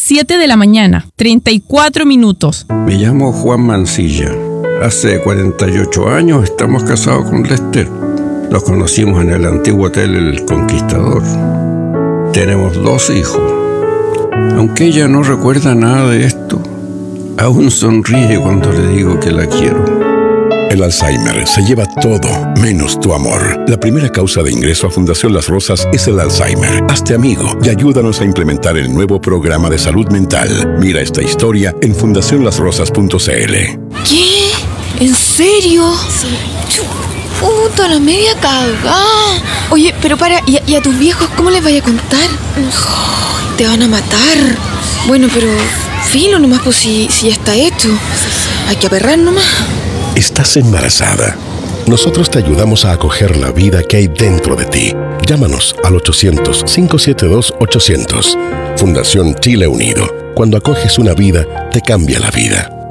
7 de la mañana, 34 minutos. Me llamo Juan Mancilla. Hace 48 años estamos casados con Lester. Nos conocimos en el antiguo hotel El Conquistador. Tenemos 2 hijos. Aunque ella no recuerda nada de esto, aún sonríe cuando le digo que la quiero. El Alzheimer se lleva todo, menos tu amor. La primera causa de ingreso a Fundación Las Rosas es el Alzheimer. Hazte amigo y ayúdanos a implementar el nuevo programa de salud mental. Mira esta historia en fundacionlasrosas.cl. ¿Qué? ¿En serio? Sí. Puta, la media cagada. Oye, pero para, ¿y a tus viejos cómo les vaya a contar? Oh, te van a matar. Bueno, pero filo nomás, pues si ya está hecho. Hay que aperrar nomás. Estás embarazada. Nosotros te ayudamos a acoger la vida que hay dentro de ti. Llámanos al 800-572-800. Fundación Chile Unido. Cuando acoges una vida, te cambia la vida.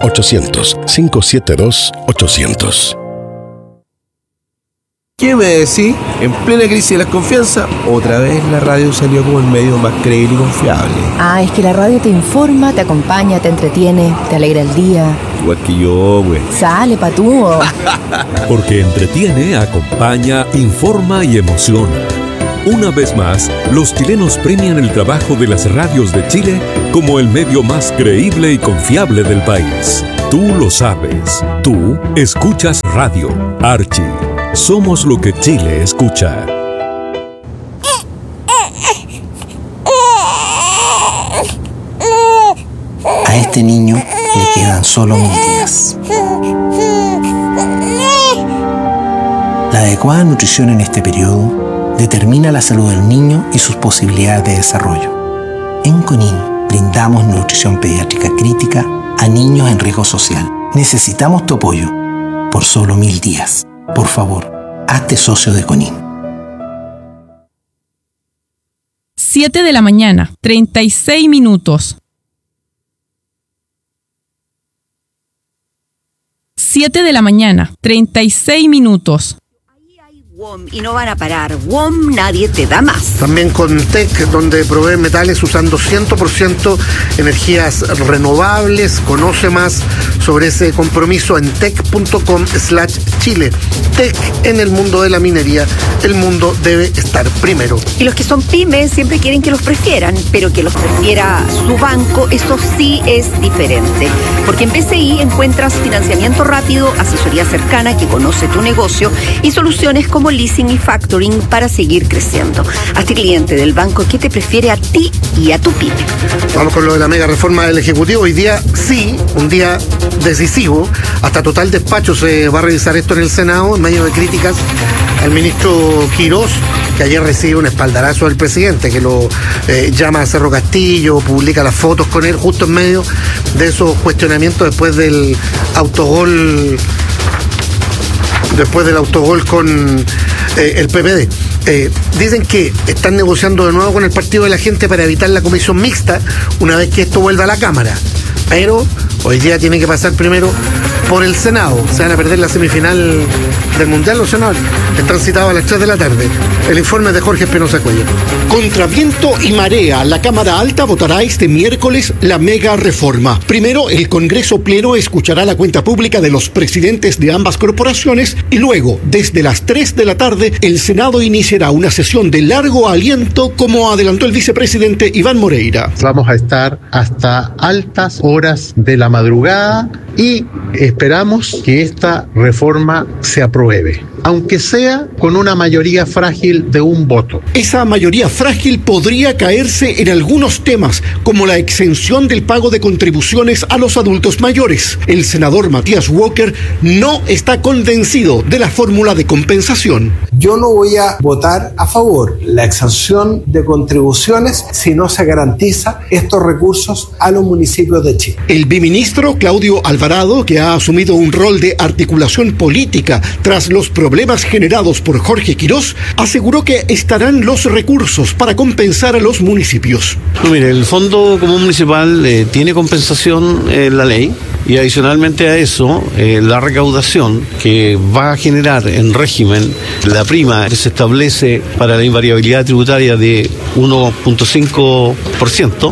800-572-800. ¿Qué me decís? En plena crisis de la confianza, otra vez la radio salió como el medio más creíble y confiable. Ah, es que la radio te informa, te acompaña, te entretiene, te alegra el día. Igual que yo, güey. Sale, patúo. Porque entretiene, acompaña, informa y emociona. Una vez más, los chilenos premian el trabajo de las radios de Chile como el medio más creíble y confiable del país. Tú lo sabes. Tú escuchas radio. Archie. Somos lo que Chile escucha. A este niño le quedan solo 1000 días. La adecuada nutrición en este periodo determina la salud del niño y sus posibilidades de desarrollo. En CONIN brindamos nutrición pediátrica crítica a niños en riesgo social. Necesitamos tu apoyo por solo 1000 días. Por favor, hazte socio de CONIN. 7 de la mañana, 36 minutos. 7 de la mañana, 36 minutos. WOM y no van a parar. WOM nadie te da más. También con TEC, donde provee metales usando 100% energías renovables. Conoce más sobre ese compromiso en tec.com/Chile. TEC, en el mundo de la minería, el mundo debe estar primero. Y los que son pymes siempre quieren que los prefieran, pero que los prefiera su banco, eso sí es diferente. Porque en BCI encuentras financiamiento rápido, asesoría cercana que conoce tu negocio y soluciones como leasing y factoring para seguir creciendo. Hazte cliente del banco que te prefiere a ti y a tu pyme. Vamos con lo de la mega reforma del Ejecutivo. Hoy día sí, un día decisivo. Hasta total despacho se va a revisar esto en el Senado en medio de críticas al ministro Quirós, que ayer recibe un espaldarazo del presidente, que lo llama a Cerro Castillo, publica las fotos con él justo en medio de esos cuestionamientos después del autogol con el PPD. Dicen que están negociando de nuevo con el Partido de la Gente para evitar la comisión mixta una vez que esto vuelva a la Cámara. Pero hoy día tiene que pasar primero por el Senado. Se van a perder la semifinal del Mundial los senadores. Están citados a las 3 de la tarde. El informe es de Jorge Espinosa Cuellar. Contra viento y marea, la Cámara Alta votará este miércoles la mega reforma. Primero, el Congreso Pleno escuchará la cuenta pública de los presidentes de ambas corporaciones y luego, desde las 3 de la tarde, el Senado iniciará una sesión de largo aliento, como adelantó el vicepresidente Iván Moreira. Vamos a estar hasta altas horas de la madrugada y esperamos que esta reforma se apruebe, aunque sea con una mayoría frágil de un voto. Esa mayoría frágil podría caerse en algunos temas, como la exención del pago de contribuciones a los adultos mayores. El senador Matías Walker no está convencido de la fórmula de compensación. Yo no voy a votar a favor la exención de contribuciones si no se garantiza estos recursos a los municipios de Chile. El biministro Claudio Alvarado, que ha asumido un rol de articulación política tras los problemas generados por Jorge Quirós, aseguró que estarán los recursos para compensar a los municipios. No, mire, el Fondo Común Municipal tiene compensación en la ley. Y adicionalmente a eso, la recaudación que va a generar en régimen la prima que se establece para la invariabilidad tributaria de 1.5%,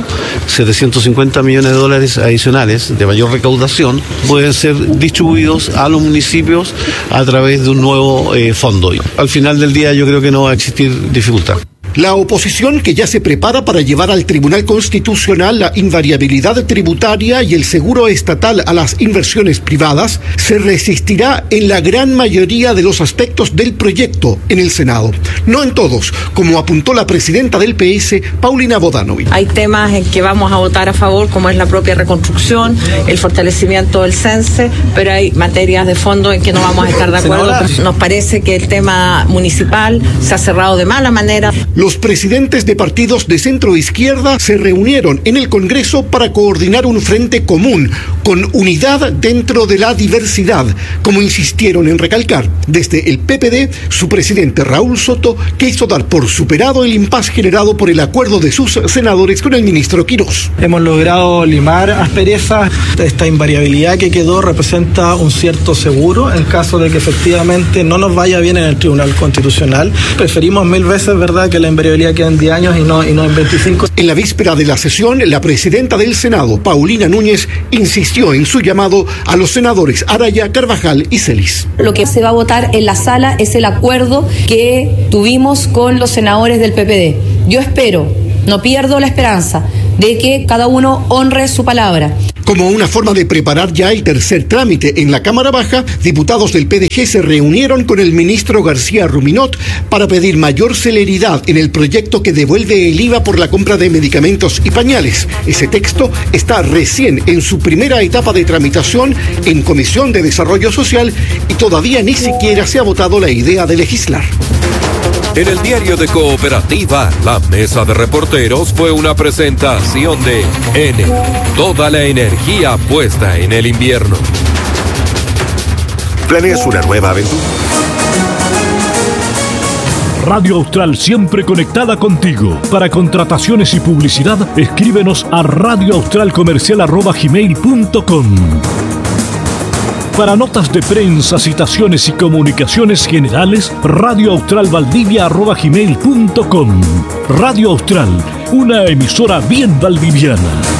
750 millones de dólares adicionales de mayor recaudación, pueden ser distribuidos a los municipios a través de un nuevo fondo. Al final del día yo creo que no va a existir dificultad. La oposición, que ya se prepara para llevar al Tribunal Constitucional la invariabilidad tributaria y el seguro estatal a las inversiones privadas, se resistirá en la gran mayoría de los aspectos del proyecto en el Senado. No en todos, como apuntó la presidenta del PS, Paulina Bodanovich. Hay temas en que vamos a votar a favor, como es la propia reconstrucción, el fortalecimiento del CENSE, pero hay materias de fondo en que no vamos a estar de acuerdo. Nos parece que el tema municipal se ha cerrado de mala manera. Los presidentes de partidos de centro izquierda se reunieron en el Congreso para coordinar un frente común, con unidad dentro de la diversidad, como insistieron en recalcar. Desde el PPD, su presidente Raúl Soto quiso dar por superado el impasse generado por el acuerdo de sus senadores con el ministro Quirós. Hemos logrado limar asperezas. Esta invariabilidad que quedó representa un cierto seguro en caso de que efectivamente no nos vaya bien en el Tribunal Constitucional. Preferimos 1000 veces, ¿verdad?, que la invariabilidad quede en 10 años y no en 25. En la víspera de la sesión, la presidenta del Senado, Paulina Núñez, insistió en su llamado a los senadores Araya, Carvajal y Celis. Lo que se va a votar en la sala es el acuerdo que tuvimos con los senadores del PPD. Yo espero, no pierdo la esperanza, de que cada uno honre su palabra. Como una forma de preparar ya el tercer trámite en la Cámara Baja, diputados del PDG se reunieron con el ministro García Ruminot para pedir mayor celeridad en el proyecto que devuelve el IVA por la compra de medicamentos y pañales. Ese texto está recién en su primera etapa de tramitación en Comisión de Desarrollo Social y todavía ni siquiera se ha votado la idea de legislar. En el diario de Cooperativa, la mesa de reporteros fue una presentación de Enel, toda la energía puesta en el invierno. ¿Planeas una nueva aventura? Radio Austral, siempre conectada contigo. Para contrataciones y publicidad, escríbenos a radioaustralcomercial@gmail.com. Para notas de prensa, citaciones y comunicaciones generales, radioaustralvaldivia@gmail.com. Radio Austral, una emisora bien valdiviana.